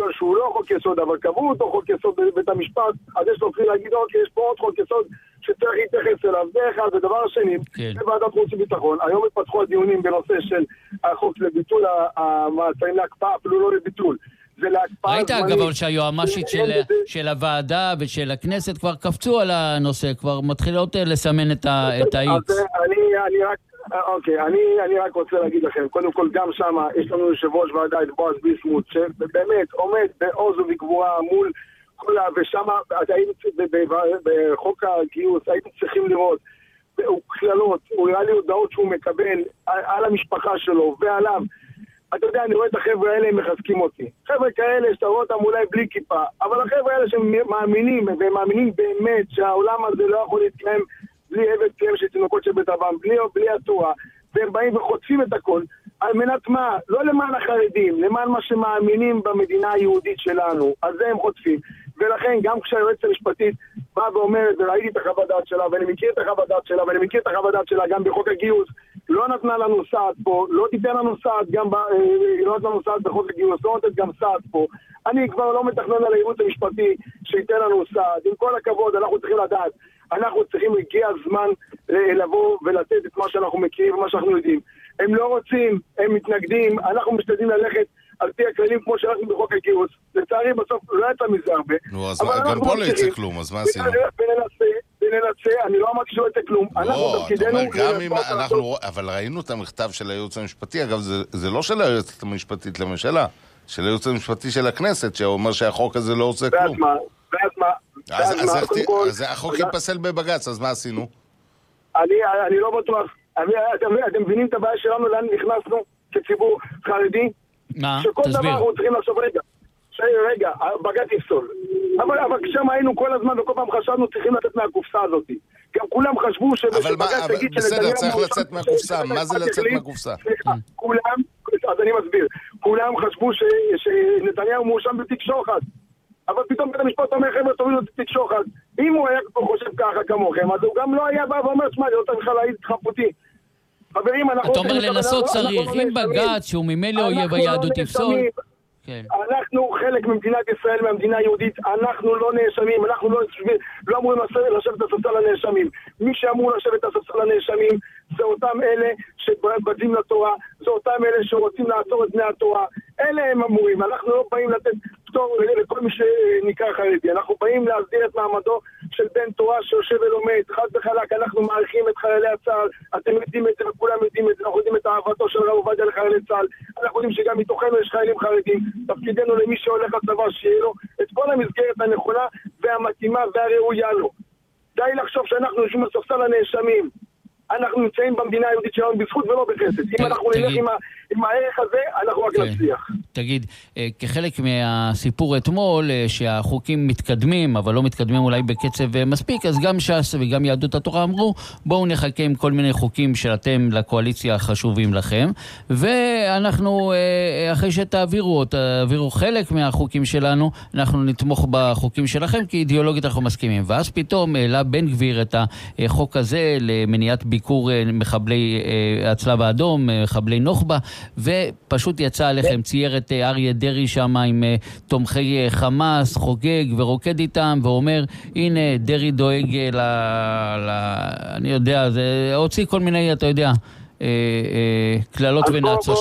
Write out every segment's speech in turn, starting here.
שהוא לא חוק יסוד, אבל קבעו אותו חוק יסוד בבית המשפט, אז יש לו צריכים להגיד, אוקיי, יש פה עוד חוק יסוד שצריך להתייחס אליו. זה אחד, ודבר השני, בוועדת חוץ וביטחון, היום התפתחו הדיונים בנושא של החוק לביטול המעצרים להקפאה, אפילו לא לביטול. ראית אגב שהיועמ"שית של הוועדה ושל הכנסת כבר קפצו על הנושא, כבר מתחילות לסמן את האיקס. אז אני רק רוצה להגיד לכם, קודם כל גם שם יש לנו יושב ראש ועדה את בועז ביסמוט, שבאמת עומד בעוז ובגבורה מול כל ושם בחוק הגיוס הייתם צריכים לראות כללות, הוא הראה לי הודעות שהוא מקבל על המשפחה שלו ועליו. אתה יודע, אני רואה את החבר'ה האלה, הם מחזקים אותי. חבר'ה כאלה שאתה רואה אותם אולי בלי כיפה, אבל החבר'ה האלה שמאמינים, והם מאמינים באמת שהעולם הזה לא יכול להתקיים בלי עבד קיים של תינוקות של בית אבם, בלי התורה, והם באים וחוטפים את הכל. על מנת מה? לא למען החרדים, למען מה שמאמינים במדינה היהודית שלנו. אז זה הם חוטפים. ולכן, גם כשהיועצת המשפטית באה ואומרת, וראיתי את החוות דעת שלה, ואני מכיר את החוות דעת שלה, ואני מכיר את החוות דעת שלה גם בחוק הגיוס, לא נתנה לנו סעד פה, לא תיתן לנו סעד גם לא נתנה לנו סעד בחוק הגיוס, לא נתת גם סעד פה. אני כבר לא מתכנן על הייעוץ המשפטי שייתן לנו סעד. עם כל הכבוד, אנחנו צריכים לדעת. אנחנו צריכים, הגיע הזמן לבוא ולתת את מה שאנחנו מכירים ומה שאנחנו יודעים. הם לא רוצים, הם מתנגדים, אנחנו משתדלים ללכת על פי הכללים כמו שאנחנו בחוק הגיוס. לצערי בסוף לא יצא מזה הרבה. נו, אז גם פה לא יצא כלום, אז מה עשינו? וננסה, אני לא אמרתי שלא יצא כלום. לא, אתה אומר, גם אם אנחנו, אבל ראינו את המכתב של הייעוץ המשפטי, אגב, זה לא של היועצת המשפטית לממשלה, של הייעוץ המשפטי של הכנסת, שאומר שהחוק הזה לא עושה כלום. ואז מה? אז החוק ייפסל בבג"ץ, אז מה עשינו? אני לא בטוח. אתם מבינים את הבעיה שלנו, לאן נכנסנו כציבור חרדי? שכל דבר אנחנו צריכים לחשוב רגע, בג"ץ יפסול. אבל כשם היינו כל הזמן וכל פעם חשבנו צריכים לצאת מהקופסה הזאת. גם כולם חשבו שבג"ץ תגיד בסדר, צריך לצאת מהקופסה. מה זה לצאת מהקופסה? אז אני מסביר. כולם חשבו שנתניהו מואשם בתיק שוחד. אבל פתאום בית המשפט אומר, חבר'ה, תורידו את תיק שוחד. אם הוא היה חושב ככה כמוכם, אז הוא גם לא היה בא ואומר, שמע, אני לא צריך להעיד חפותי. חברים, אנחנו... אתה אומר לנסות צריך, אם בג"ץ שהוא ממילא אויב היהדות יפסול... אנחנו חלק ממדינת ישראל, מהמדינה היהודית, אנחנו לא נאשמים, אנחנו לא אמורים לשבת את הספסל הנאשמים. מי שאמור לשבת את הספסל הנאשמים זה אותם אלה שבדים לתורה, זה אותם אלה שרוצים לעצור את בני התורה. אלה הם אמורים, אנחנו לא באים לתת פטור לכל מי שנקרא חרדי, אנחנו באים להסדיר את מעמדו של בן תורה שיושב ולומד, חד וחלק, אנחנו מעריכים את חיילי הצה"ל, אתם יודעים את זה וכולם יודעים את זה, אנחנו יודעים את אהבתו של רב עובדיה לחיילי צה"ל, אנחנו יודעים שגם מתוכנו יש חיילים חרדים, תפקידנו למי שהולך לצבא שיהיה לו את כל המסגרת הנכונה והמתאימה והראויה לו. די לחשוב שאנחנו יושבים בספסל הנאשמים, אנחנו נמצאים במדינה היהודית שלנו בזכות ולא בחסד. אם אנחנו נלך עם הערך הזה, אנחנו רק נצליח. תגיד, כחלק מהסיפור אתמול, שהחוקים מתקדמים, אבל לא מתקדמים אולי בקצב מספיק, אז גם ש"ס וגם יהדות התורה אמרו, בואו נחכה עם כל מיני חוקים שאתם לקואליציה חשובים לכם, ואנחנו, אחרי שתעבירו חלק מהחוקים שלנו, אנחנו נתמוך בחוקים שלכם, כי אידיאולוגית אנחנו מסכימים. ואז פתאום העלה בן גביר את החוק הזה למניעת ביקור מחבלי הצלב האדום, מחבלי נוח'בה, ופשוט יצא עליכם, צייר את אריה דרי שם עם תומכי חמאס, חוגג ורוקד איתם, ואומר, הנה דרי דואג אני יודע, זה הוציא כל מיני, אתה יודע, כללות ונאצות.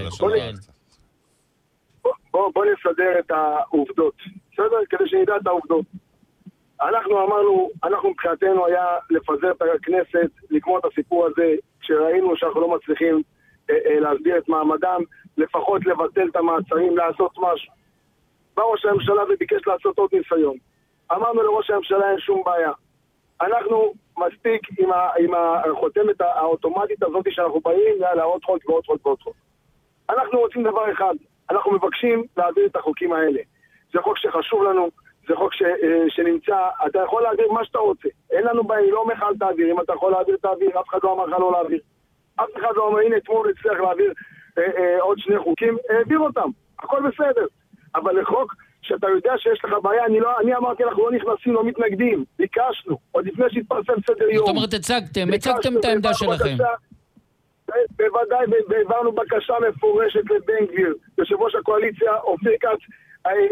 בוא נסדר את העובדות, בסדר? כדי שנדע את העובדות. אנחנו אמרנו, אנחנו מבחינתנו היה לפזר את הכנסת, לקרוא את הסיפור הזה, כשראינו שאנחנו לא מצליחים להסדיר את מעמדם, לפחות לבטל את המעצרים, לעשות משהו. בא ראש הממשלה וביקש לעשות עוד ניסיון. אמרנו לראש הממשלה אין שום בעיה. אנחנו מספיק עם החותמת האוטומטית הזאת שאנחנו באים, יאללה, עוד חוק ועוד חוק ועוד חוק. אנחנו רוצים דבר אחד, אנחנו מבקשים להעביר את החוקים האלה. זה חוק שחשוב לנו, זה חוק שנמצא, אתה יכול להעביר מה שאתה רוצה. אין לנו בעיה, לא אומר לך אל תעביר, אם אתה יכול להעביר, תעביר, אף אחד לא אמר לך לא להעביר. אף אחד לא אומר, הנה, אתמול הצליח להעביר עוד שני חוקים, העביר אותם, הכל בסדר. אבל לחוק שאתה יודע שיש לך בעיה, אני אמרתי, אנחנו לא נכנסים, לא מתנגדים, ביקשנו, עוד לפני שהתפרסם סדר יום. זאת אומרת, הצגתם את העמדה שלכם. בוודאי, והעברנו בקשה מפורשת לבן גביר, יושב ראש הקואליציה, אופיר כץ,